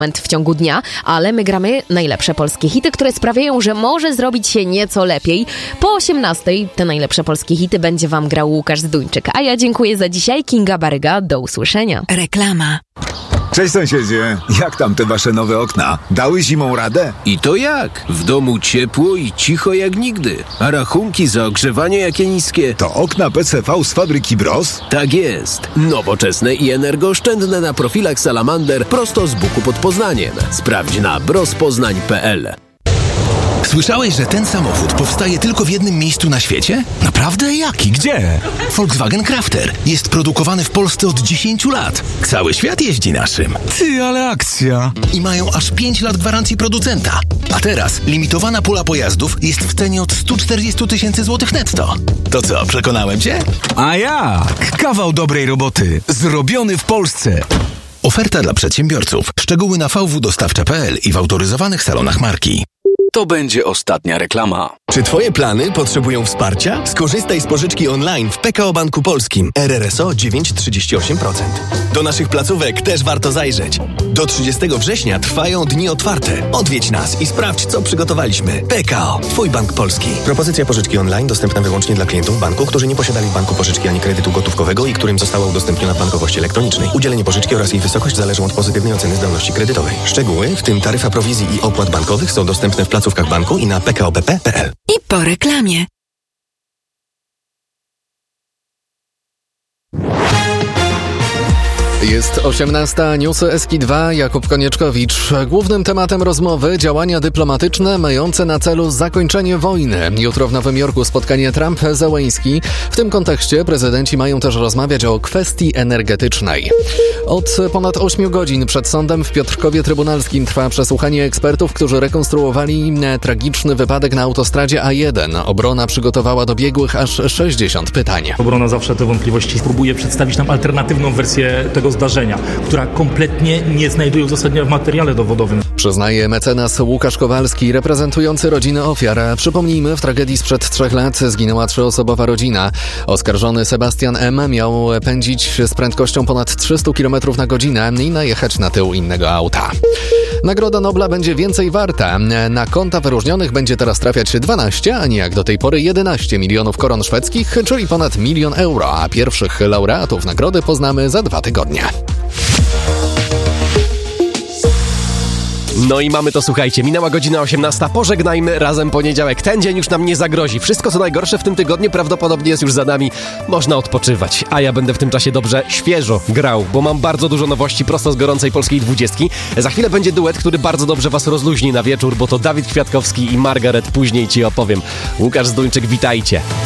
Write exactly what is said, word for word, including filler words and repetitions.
w ciągu dnia, ale my gramy najlepsze polskie hity, które sprawiają, że może zrobić się nieco lepiej. Po osiemnastej te najlepsze polskie hity będzie wam grał Łukasz Zduńczyk. A ja dziękuję za dzisiaj. Kinga Baryga, do usłyszenia. Reklama. Cześć sąsiedzie, jak tam te wasze nowe okna? Dały zimą radę? I to jak? W domu ciepło i cicho jak nigdy. A rachunki za ogrzewanie jakie niskie? To okna P C V z fabryki Bros? Tak jest. Nowoczesne i energooszczędne na profilach Salamander prosto z Buku pod Poznaniem. Sprawdź na brospoznań kropka p l. Słyszałeś, że ten samochód powstaje tylko w jednym miejscu na świecie? Naprawdę? Jaki? Gdzie? Volkswagen Crafter. Jest produkowany w Polsce od dziesięciu lat. Cały świat jeździ naszym. Ty, ale akcja! I mają aż pięć lat gwarancji producenta. A teraz limitowana pula pojazdów jest w cenie od sto czterdzieści tysięcy złotych netto. To co, przekonałem cię? A jak? Kawał dobrej roboty. Zrobiony w Polsce. Oferta dla przedsiębiorców. Szczegóły na v w dostawcza kropka p l i w autoryzowanych salonach marki. To będzie ostatnia reklama. Czy twoje plany potrzebują wsparcia? Skorzystaj z pożyczki online w P K O Banku Polskim. R R S O dziewięć przecinek trzydzieści osiem procent. Do naszych placówek też warto zajrzeć. Do trzydziestego września trwają dni otwarte. Odwiedź nas i sprawdź, co przygotowaliśmy. P K O. Twój bank polski. Propozycja pożyczki online dostępna wyłącznie dla klientów banku, którzy nie posiadali w banku pożyczki ani kredytu gotówkowego i którym została udostępniona w bankowości elektronicznej. Udzielenie pożyczki oraz jej wysokość zależą od pozytywnej oceny zdolności kredytowej. Szczegóły, w tym taryfa prowizji i opłat bankowych, są dostępne w placówkach banku i na p k o b p kropka p l. I po reklamie. Jest osiemnasta, newsy S K dwa, Jakub Konieczkowicz. Głównym tematem rozmowy działania dyplomatyczne mające na celu zakończenie wojny. Jutro w Nowym Jorku spotkanie Trump-Zełenski. W tym kontekście prezydenci mają też rozmawiać o kwestii energetycznej. Od ponad ośmiu godzin przed sądem w Piotrkowie Trybunalskim trwa przesłuchanie ekspertów, którzy rekonstruowali tragiczny wypadek na autostradzie A jeden. Obrona przygotowała do biegłych aż sześćdziesiąt pytań. Obrona zawsze te wątpliwości próbuje przedstawić nam alternatywną wersję tego zdarzenia, która kompletnie nie znajduje uzasadnienia w materiale dowodowym. Przyznaje mecenas Łukasz Kowalski, reprezentujący rodzinę ofiar. Przypomnijmy, w tragedii sprzed trzech lat zginęła trzyosobowa rodzina. Oskarżony Sebastian M. miał pędzić z prędkością ponad trzysta kilometrów na godzinę i najechać na tył innego auta. Nagroda Nobla będzie więcej warta. Na konta wyróżnionych będzie teraz trafiać dwanaście, a nie jak do tej pory jedenaście milionów koron szwedzkich, czyli ponad milion euro, a pierwszych laureatów nagrody poznamy za dwa tygodnie. No i mamy to, słuchajcie, minęła godzina osiemnasta, pożegnajmy razem poniedziałek. Ten dzień już nam nie zagrozi. Wszystko co najgorsze w tym tygodniu prawdopodobnie jest już za nami. Można odpoczywać, a ja będę w tym czasie dobrze świeżo grał, bo mam bardzo dużo nowości prosto z gorącej polskiej dwudziestki. Za chwilę będzie duet, który bardzo dobrze was rozluźni na wieczór, bo to Dawid Kwiatkowski i Margaret, później ci opowiem. Łukasz Zduńczyk, witajcie.